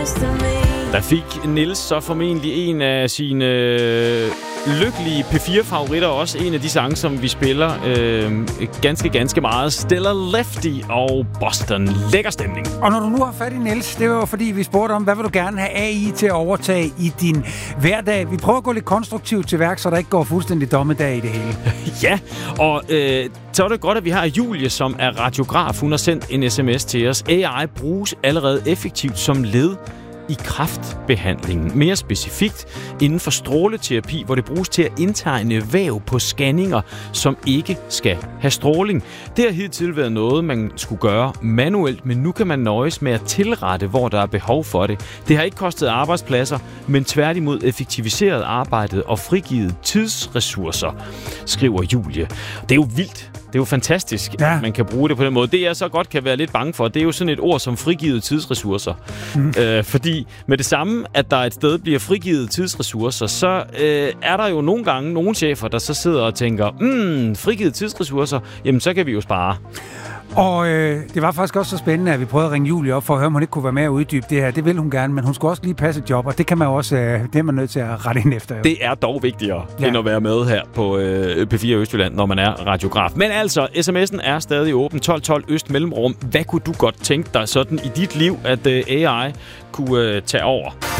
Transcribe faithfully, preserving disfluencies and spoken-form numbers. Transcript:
Der fik Niels så formentlig en af sine øh, lykkelige P fire favoritter, også en af de sange, som vi spiller øh, ganske, ganske meget. Stellar Lefty og Boston. Lækker stemning. Og når du nu har fat i Niels, det var jo fordi, vi spurgte om, hvad vil du gerne have A I til at overtage i din hverdag? Vi prøver at gå lidt konstruktivt til værk, så der ikke går fuldstændig dommedag i det hele. Ja, og øh, så er det godt, at vi har Julie, som er radiograf. Hun har sendt en sms til os. A I bruges allerede effektivt som led i kræftbehandlingen. Mere specifikt inden for stråleterapi, hvor det bruges til at indtegne væv på scanninger, som ikke skal have stråling. Det har hidtil været noget, man skulle gøre manuelt, men nu kan man nøjes med at tilrette, hvor der er behov for det. Det har ikke kostet arbejdspladser, men tværtimod effektiviseret arbejdet og frigivet tidsressourcer, skriver Julie. Det er jo vildt. Det er jo fantastisk, ja. At man kan bruge det på den måde. Det, jeg så godt kan være lidt bange for, det er jo sådan et ord som frigivet tidsressourcer. Mm. Øh, fordi med det samme, at der et sted bliver frigivet tidsressourcer, så øh, er der jo nogle gange nogle chefer, der så sidder og tænker, mm, frigivet tidsressourcer, jamen så kan vi jo spare. Og øh, det var faktisk også så spændende, at vi prøvede at ringe Julie op for at høre, om hun ikke kunne være med at uddybe det her. Det vil hun gerne, men hun skulle også lige passe et job, og det kan man også, øh, det er man nødt til at rette ind efter. Jo. Det er dog vigtigere, ja. End at være med her på øh, P fire Østjylland, når man er radiograf. Men altså, sms'en er stadig åben. tolv tolv Øst Mellemrum. Hvad kunne du godt tænke dig sådan i dit liv, at øh, A I kunne øh, tage over?